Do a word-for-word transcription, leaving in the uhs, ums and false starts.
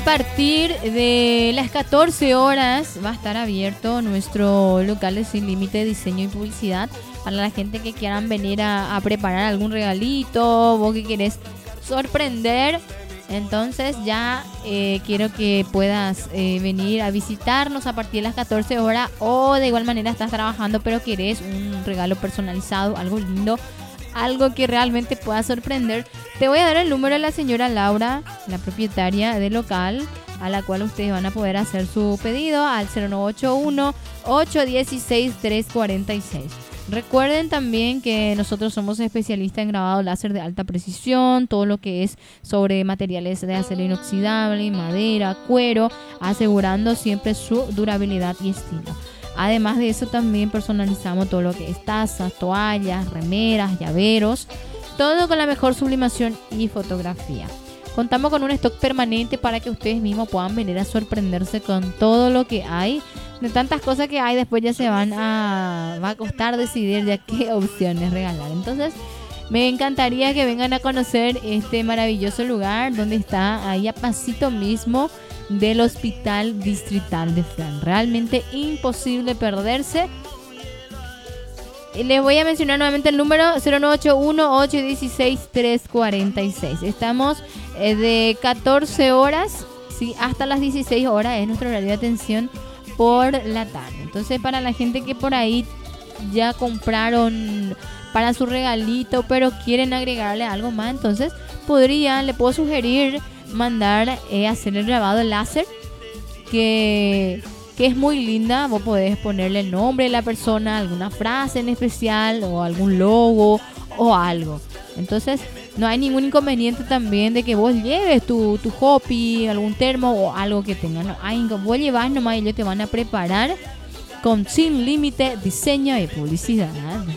A partir de las catorce horas va a estar abierto nuestro local de Sin Límite de Diseño y Publicidad para la gente que quieran venir a, a preparar algún regalito, vos que querés sorprender. Entonces ya eh, quiero que puedas eh, venir a visitarnos a partir de las catorce horas, o de igual manera estás trabajando pero querés un regalo personalizado, algo lindo, algo que realmente pueda sorprender. Te voy a dar el número de la señora Laura, la propietaria del local, a la cual ustedes van a poder hacer su pedido al cero nueve ocho uno, ocho uno seis, tres cuatro seis. Recuerden también que nosotros somos especialistas en grabado láser de alta precisión, todo lo que es sobre materiales de acero inoxidable, madera, cuero, asegurando siempre su durabilidad y estilo. Además de eso, también personalizamos todo lo que es tazas, toallas, remeras, llaveros, todo con la mejor sublimación y fotografía. Contamos con un stock permanente para que ustedes mismos puedan venir a sorprenderse con todo lo que hay. De tantas cosas que hay, después ya se van a... va a costar decidir ya qué opciones regalar. Entonces, me encantaría que vengan a conocer este maravilloso lugar donde está ahí a pasito mismo del Hospital Distrital de Flán. Realmente imposible perderse. Les voy a mencionar nuevamente el número cero nueve ocho uno, ocho uno seis, tres cuatro seis. Estamos eh, de catorce horas, ¿sí?, hasta las dieciséis horas es nuestro horario de atención por la tarde. Entonces, para la gente que por ahí ya compraron para su regalito pero quieren agregarle algo más, entonces podría, le puedo sugerir mandar eh, hacer el grabado láser, que, que es muy linda. Vos podés ponerle el nombre de la persona, alguna frase en especial o algún logo o algo. Entonces no hay ningún inconveniente también de que vos lleves tu, tu hobby, algún termo o algo que tenga. No hay, vos llevas nomás y ellos te van a preparar con Sin Límite Diseño y Publicidad.